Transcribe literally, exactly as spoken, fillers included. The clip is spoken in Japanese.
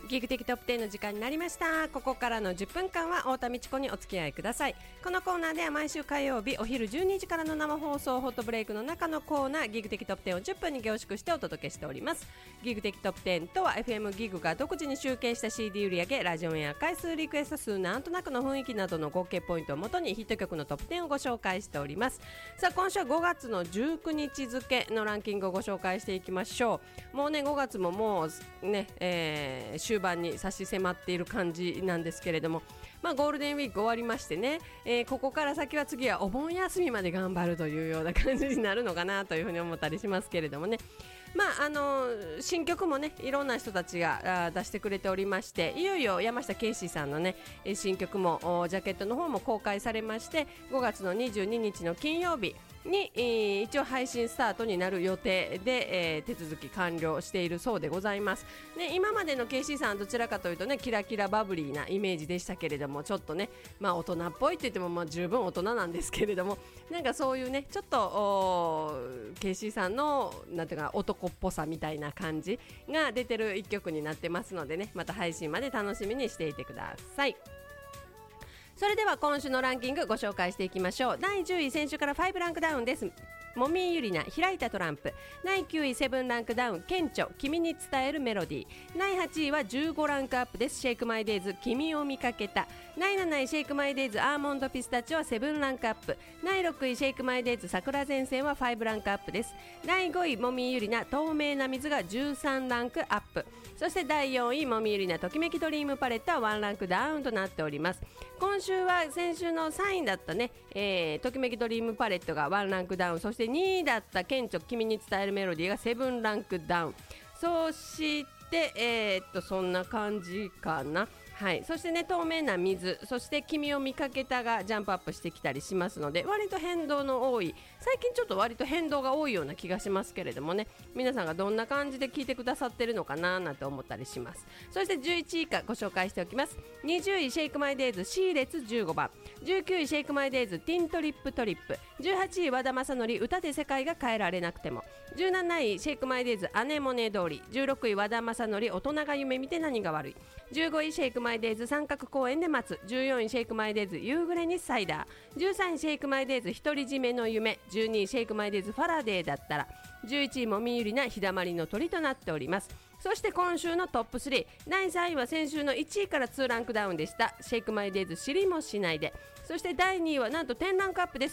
ギグ的トップじゅうの時間になりました。ここからのじゅっぷんかんは太田美智子にお付き合いください。このコーナーでは毎週火曜日お昼じゅうにじからの生放送ホットブレイクの中のコーナーギグ的トップじゅうをじゅっぷんに凝縮してお届けしております。ギグ的トップじゅうとは エフエム ギグが独自に集計した シーディー 売上、ラジオエア回数、リクエスト数、なんとなくの雰囲気などの合計ポイントをもとにヒット曲のトップじゅうをご紹介しております。さあ今週はごがつのじゅうくにち付のランキングをご紹介していきましょう。もうねごがつももうね、えー、終盤に差し迫っている感じなんですけれども、まあ、ゴールデンウィーク終わりましてね、えー、ここから先は次はお盆休みまで頑張るというような感じになるのかなというふうに思ったりしますけれどもね、まああのー、新曲もねいろんな人たちが出してくれておりまして、いよいよ山下圭史さんのね新曲もジャケットの方も公開されまして、ごがつのにじゅうににちの金曜日に、えー、一応配信スタートになる予定で、えー、手続き完了しているそうでございます、ね、今までの ケーシー さんどちらかというとねキラキラバブリーなイメージでしたけれども、ちょっとね、まあ、大人っぽいって言っても、まあ、十分大人なんですけれども、なんかそういうねちょっと ケーシー さんのなんていうか男っぽさみたいな感じが出てる一曲になってますのでね、また配信まで楽しみにしていてください。それでは今週のランキングご紹介していきましょう。だいじゅうい、先週からごランクダウンです。もみゆりな開いたトランプ。だいきゅうい、セブンランクダウン顕著君に伝えるメロディー。だいはちいはじゅうごランクアップです。シェイクマイデイズ君を見かけた。だいなないシェイクマイデイズアーモンドピスタチオはセブンランクアップ。だいろくいシェイクマイデイズ桜前線はごランクアップです。だいごいもみゆりな透明な水がじゅうさんランクアップ。そしてだいよんいもみゆりなときめきドリームパレットはワンランクダウンとなっております。今週は先週のさんいだったね、えー、ときめきドリームパレットがワンランクダウン、そしてにいだった顕著君に伝えるメロディーがセブンランクダウン。そしてえー、っとそんな感じかな。はい、そしてね透明な水、そして君を見かけたがジャンプアップしてきたりしますので、割と変動の多い、最近ちょっと割と変動が多いような気がしますけれどもね、皆さんがどんな感じで聞いてくださってるのかななんて思ったりします。そしてじゅういちい以下ご紹介しておきます。にじゅういシェイクマイデイズ C 列じゅうごばん、じゅうきゅういシェイクマイデイズティントリップトリップ、じゅうはちい和田正則歌で世界が変えられなくても、じゅうなないシェイクマイデイズアネモネ通り、じゅうろくい和田正則大人が夢見て何が悪い、じゅうごいシェイクマイデイズ三角公園で待つ、じゅうよんいシェイクマイデイズ夕暮れにサイダー、じゅうさんいシェイクマイデイズ独り占めの夢、じゅうにいシェイクマイデイズファラデーだったら、じゅういちいもみゆりな日だまりの鳥となっております。そして今週のトップスリー、だいさんいは先週のいちいからにランクダウンでしたシェイクマイデイズ知りもしないで。そしてだいにいはなんとじゅうランクアップです。